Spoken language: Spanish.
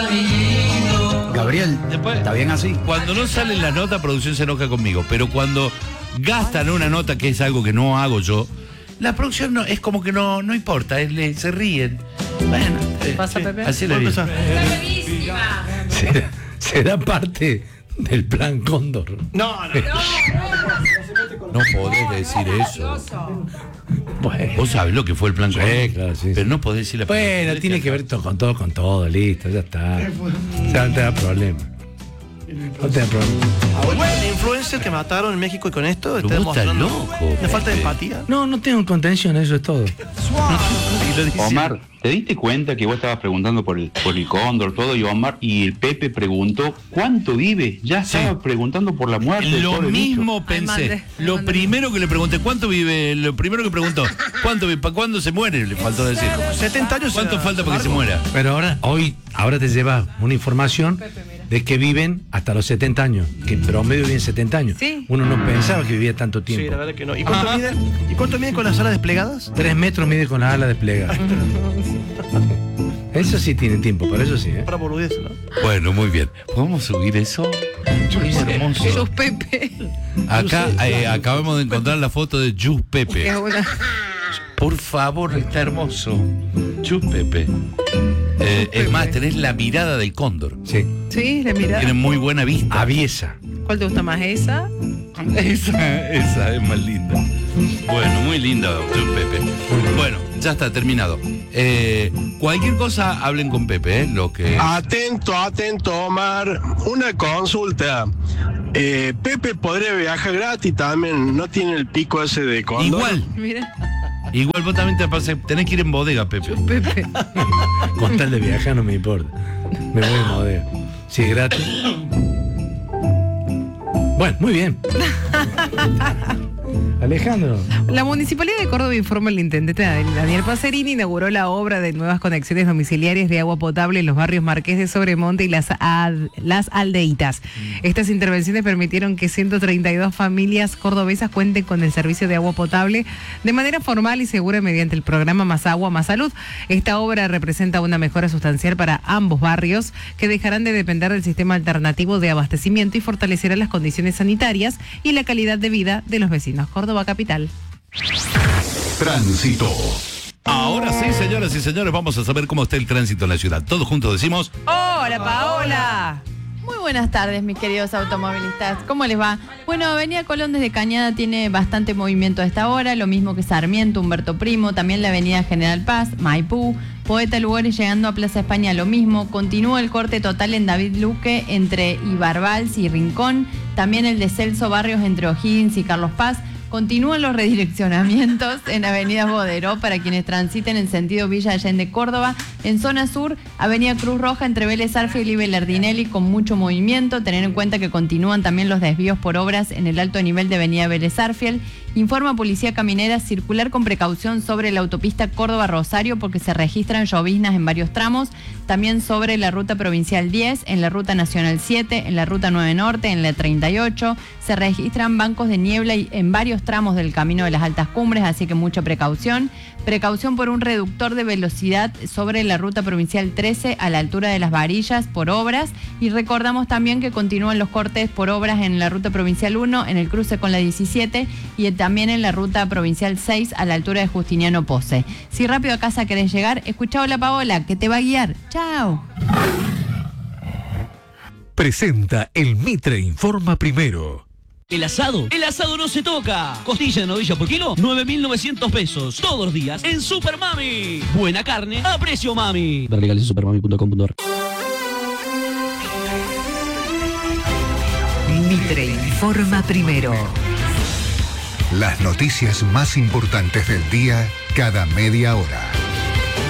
Gabriel, Después, ¿está bien así? Cuando no sale la nota, producción se enoja conmigo. Pero cuando gastan una nota, que es algo que no hago yo, la producción no, es como que no importa, se ríen. Bueno, ¿Pasa, Pepe? así le digo. Será parte del plan Cóndor. No podés decir eso. Bueno, Vos sabés lo que fue el plan Cóndor, claro, sí, pero sí. no podés decir la Bueno, tiene que ver con todo, listo, ya está. Ya no te da problema. No te da problema. El influencer que mataron en México y con esto está Pero vos estás demostrando loco, una falta de Pepe. empatía. No tengo contención, eso es todo. Y lo dice- Omar, ¿te diste cuenta que vos estabas preguntando por el cóndor, todo, y Omar, y el Pepe preguntó ¿cuánto vive? Ya estaba preguntando por la muerte. del Lo pobre mismo bicho. pensé. Lo primero que le pregunté, ¿cuánto vive? Lo primero que preguntó, ¿cuánto vive? ¿Para cuándo se muere? Le faltó decir. 70 años. ¿Cuánto era falta para que se largo. muera? Pero ahora te lleva una información de que viven hasta los 70 años, que en promedio viven 70 años. Sí. Uno no pensaba que vivía tanto Sí, tiempo. la verdad que no. ¿Y cuánto miden con las alas desplegadas? 3 metros mide con las alas desplegadas. Eso sí tienen tiempo, para eso sí, ¿eh? Para boludez, ¿no? Bueno, muy bien. ¿Podemos subir eso? Es hermoso. Jesús Pepe. Acá acabamos de encontrar la foto de Jus Pepe. Es una- Por favor, está hermoso. Jus Pepe. Es más, tenés la mirada del cóndor. Sí. Sí, le mira. Tiene muy buena vista. Aviesa. ¿Cuál te gusta más, esa? Esa es más linda. Bueno, muy linda, Jus Pepe. Bueno, ya está terminado. Cualquier cosa, hablen con Pepe, lo que... Atento, Omar. Una consulta. Pepe podría viajar gratis también. ¿No tiene el pico ese de cóndor? Igual vos también tenés que ir en bodega, Pepe. Pepe. Con tal de viajar no me importa. Me voy a mover. Si es gratis. Bueno, muy bien. Alejandro. La Municipalidad de Córdoba informa al intendente Daniel Pacerini inauguró la obra de nuevas conexiones domiciliarias de agua potable en los barrios Marqués de Sobremonte y las Aldeitas. Estas intervenciones permitieron que 132 familias cordobesas cuenten con el servicio de agua potable de manera formal y segura mediante el programa Más Agua, Más Salud. Esta obra representa una mejora sustancial para ambos barrios que dejarán de depender del sistema alternativo de abastecimiento y fortalecerá las condiciones sanitarias y la calidad de vida de los vecinos. Córdoba capital. Tránsito. Ahora sí, señoras y señores, vamos a saber cómo está el tránsito en la ciudad. Todos juntos decimos... ¡Hola, Paola! Muy buenas tardes, mis queridos automovilistas. ¿Cómo les va? Bueno, Avenida Colón desde Cañada tiene bastante movimiento a esta hora, lo mismo que Sarmiento, Humberto Primo, también la Avenida General Paz, Maipú, Poeta Lugones llegando a Plaza España lo mismo. Continúa el corte total en David Luque entre Ibarbals y Rincón, también el de Celso Barrios entre O'Higgins y Carlos Paz. Continúan los redireccionamientos en Avenida Boderó para quienes transiten en sentido Villa Allende, Córdoba. En zona sur, Avenida Cruz Roja entre Vélez Arfiel y Belardinelli con mucho movimiento. Tener en cuenta que continúan también los desvíos por obras en el alto nivel de Avenida Vélez Arfiel. Informa Policía Caminera circular con precaución sobre la autopista Córdoba-Rosario porque se registran lloviznas en varios tramos. También sobre la ruta provincial 10, en la ruta nacional 7, en la ruta 9 Norte, en la 38. Se registran bancos de niebla en varios tramos del camino de las altas cumbres, así que mucha precaución. Precaución por un reductor de velocidad sobre la ruta provincial 13 a la altura de Las Varillas por obras. Y recordamos también que continúan los cortes por obras en la ruta provincial 1, en el cruce con la 17 y también en la ruta provincial 6 a la altura de Justiniano Pose. Si rápido a casa querés llegar, escuchá Hola Paola, que te va a guiar. ¡Chao! Presenta el Mitre Informa Primero. El asado no se toca. Costilla de novilla por kilo, 9.900 pesos. Todos los días en Super Mami. Buena carne a precio mami. Ver legales en supermami.com.ar. Mitre Informa Primero. Las noticias más importantes del día cada media hora.